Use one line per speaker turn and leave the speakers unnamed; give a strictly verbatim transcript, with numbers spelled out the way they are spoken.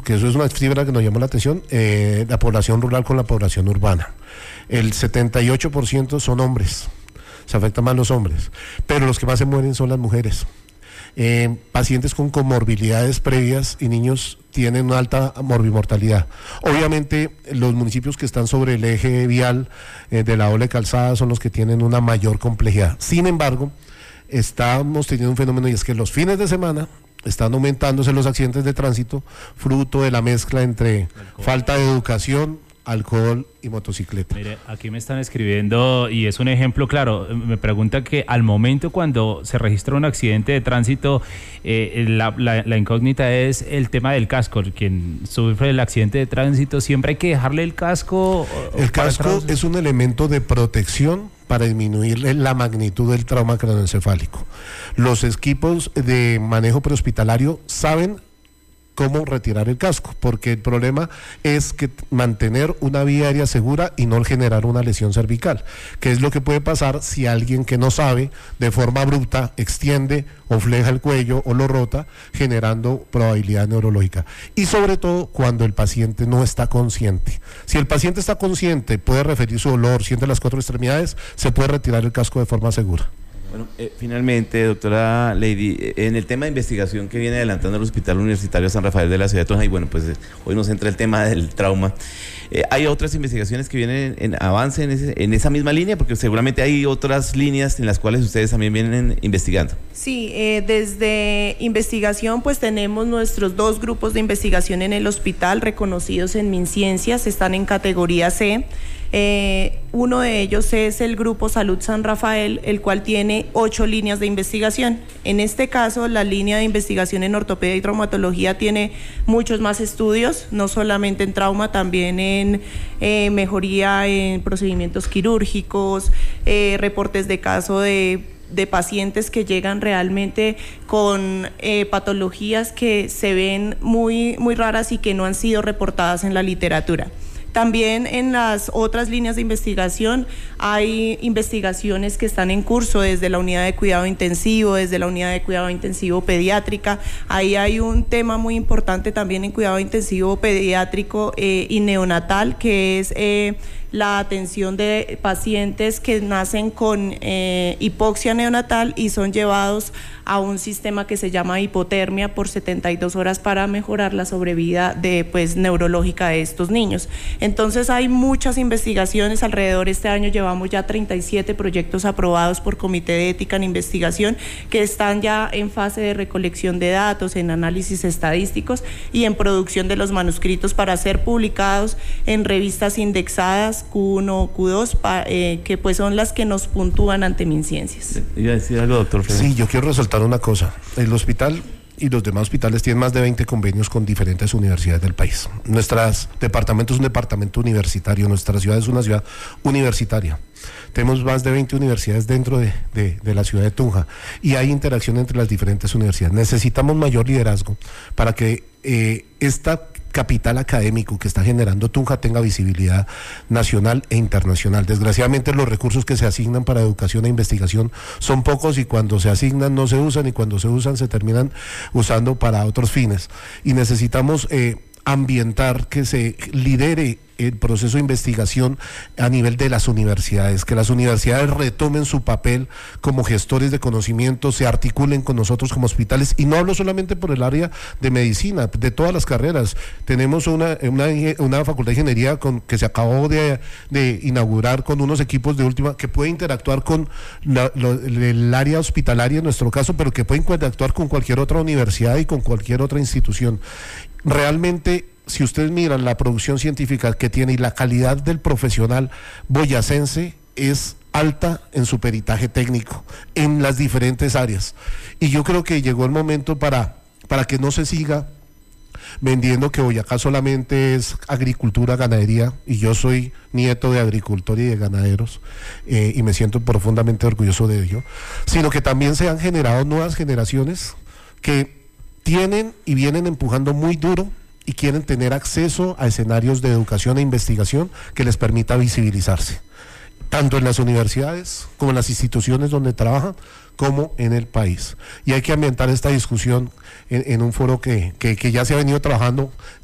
que eso es una cifra que nos llamó la atención, eh, la población rural con la población urbana. El setenta y ocho por ciento son hombres, se afectan más los hombres, pero los que más se mueren son las mujeres. Eh, pacientes con comorbilidades previas y niños tienen una alta morbimortalidad. Obviamente los municipios que están sobre el eje vial eh, de la doble calzada son los que tienen una mayor complejidad. Sin embargo, estamos teniendo un fenómeno y es que los fines de semana están aumentándose los accidentes de tránsito, fruto de la mezcla entre falta de educación, alcohol y motocicleta.
Mire, aquí me están escribiendo y es un ejemplo claro. Me pregunta que al momento cuando se registra un accidente de tránsito, eh, la, la, la incógnita es el tema del casco. Quien sufre el accidente de tránsito, ¿siempre hay que dejarle el casco?
El casco es un elemento de protección para disminuir la magnitud del trauma craneoencefálico. Los equipos de manejo prehospitalario saben cómo retirar el casco, porque el problema es que mantener una vía aérea segura y no generar una lesión cervical, que es lo que puede pasar si alguien que no sabe de forma abrupta extiende o fleja el cuello o lo rota, generando probabilidad neurológica. Y sobre todo cuando el paciente no está consciente. Si el paciente está consciente, puede referir su dolor, siente las cuatro extremidades, se puede retirar el casco de forma segura.
Bueno, eh, finalmente, doctora Lady, eh, en el tema de investigación que viene adelantando el Hospital Universitario San Rafael de la ciudad de Tunja, y bueno, pues eh, hoy nos entra el tema del trauma, eh, ¿hay otras investigaciones que vienen en avance en, ese, en esa misma línea? Porque seguramente hay otras líneas en las cuales ustedes también vienen investigando.
Sí, eh, desde investigación pues tenemos nuestros dos grupos de investigación en el hospital reconocidos en MinCiencias, están en categoría C. Eh, uno de ellos es el Grupo Salud San Rafael, el cual tiene ocho líneas de investigación. En este caso, la línea de investigación en ortopedia y traumatología tiene muchos más estudios, no solamente en trauma, también en eh, mejoría en procedimientos quirúrgicos, eh, reportes de caso de de pacientes que llegan realmente con eh, patologías que se ven muy, muy raras y que no han sido reportadas en la literatura. También en las otras líneas de investigación hay investigaciones que están en curso desde la unidad de cuidado intensivo, desde la unidad de cuidado intensivo pediátrica. Ahí hay un tema muy importante también en cuidado intensivo pediátrico eh, y neonatal, que es eh, la atención de pacientes que nacen con eh, hipoxia neonatal y son llevados a un sistema que se llama hipotermia por setenta y dos horas para mejorar la sobrevida de, pues, neurológica de estos niños. Entonces hay muchas investigaciones alrededor. Este año llevamos ya treinta y siete proyectos aprobados por Comité de Ética en Investigación que están ya en fase de recolección de datos, en análisis estadísticos y en producción de los manuscritos para ser publicados en revistas indexadas Q uno o Q dos, pa, eh, que pues son las que nos puntúan ante MinCiencias.
¿Iba a decir algo, doctor Freddy?
Sí, yo quiero resaltar una cosa. El hospital y los demás hospitales tienen más de veinte convenios con diferentes universidades del país. Nuestro departamento es un departamento universitario, nuestra ciudad es una ciudad universitaria. Tenemos más de veinte universidades dentro de, de, de la ciudad de Tunja y hay interacción entre las diferentes universidades. Necesitamos mayor liderazgo para que eh, esta capital académico que está generando Tunja tenga visibilidad nacional e internacional. Desgraciadamente los recursos que se asignan para educación e investigación son pocos y cuando se asignan no se usan y cuando se usan se terminan usando para otros fines. Y necesitamos eh, ambientar que se lidere el proceso de investigación a nivel de las universidades, que las universidades retomen su papel como gestores de conocimiento, se articulen con nosotros como hospitales, y no hablo solamente por el área de medicina, de todas las carreras. Tenemos una, una, una facultad de ingeniería con, que se acabó de, de inaugurar con unos equipos de última, que puede interactuar con la, lo, el área hospitalaria en nuestro caso, pero que puede interactuar con cualquier otra universidad y con cualquier otra institución. Realmente, si ustedes miran la producción científica que tiene y la calidad del profesional boyacense es alta en su peritaje técnico, en las diferentes áreas. Y yo creo que llegó el momento para, para que no se siga vendiendo que Boyacá solamente es agricultura, ganadería, y yo soy nieto de agricultor y de ganaderos, eh, y me siento profundamente orgulloso de ello, sino que también se han generado nuevas generaciones que tienen y vienen empujando muy duro y quieren tener acceso a escenarios de educación e investigación que les permita visibilizarse, tanto en las universidades como en las instituciones donde trabajan, como en el país. Y hay que ambientar esta discusión en, en un foro que, que, que ya se ha venido trabajando